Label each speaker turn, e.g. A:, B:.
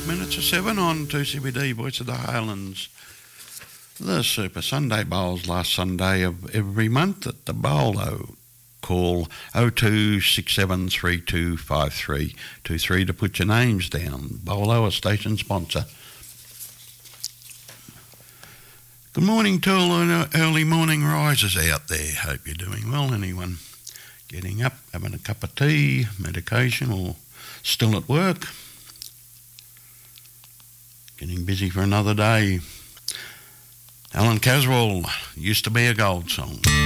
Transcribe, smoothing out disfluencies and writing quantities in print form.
A: 5 minutes to 7 on 2CBD, Voice of the Highlands. The Super Sunday Bowls last Sunday of every month at the Bowlo. Call 0267325323 to put your names down. Bowlo, a station sponsor. Good morning to all the early morning risers out there. Hope you're doing well. Anyone getting up, having a cup of tea, medication, or still at work? Getting busy for another day. Alan Caswell, Used to Be a Gold song.